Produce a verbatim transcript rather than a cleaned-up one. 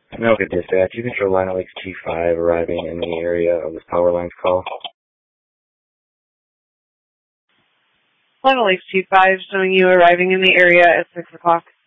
No, good dispatch. You control line L X T five arriving in the area of this power lines call. Line L X T five showing you arriving in the area at six o'clock.